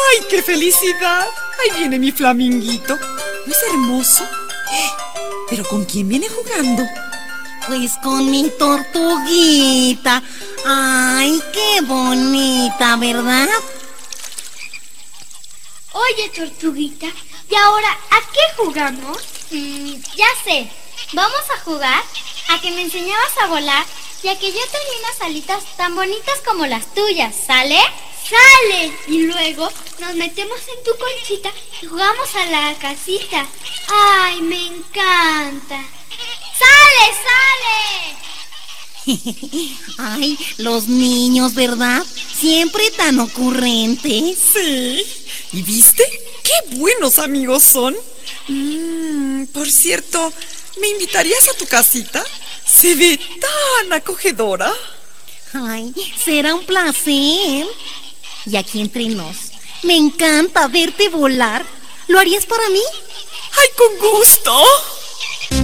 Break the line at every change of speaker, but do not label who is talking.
¡Ay, qué felicidad! Ahí viene mi flaminguito. ¿No es hermoso? ¿Pero con quién viene jugando?
Pues con mi tortuguita. Ay, qué bonita, ¿verdad?
Oye, tortuguita, ¿y ahora a qué jugamos?
Ya sé. Vamos a jugar a que me enseñabas a volar y a que yo tenía unas alitas tan bonitas como las tuyas, ¿sale?
¡Sale! Y luego nos metemos en tu conchita y jugamos a la casita. ¡Ay, me encanta!
¡Sale, sale!
Ay, los niños, ¿verdad? Siempre tan ocurrentes.
Sí. ¿Y viste? ¡Qué buenos amigos son! Por cierto, ¿me invitarías a tu casita? Se ve tan acogedora.
Ay, será un placer. Y aquí entre nos, me encanta verte volar. ¿Lo harías para mí?
¡Ay, con gusto!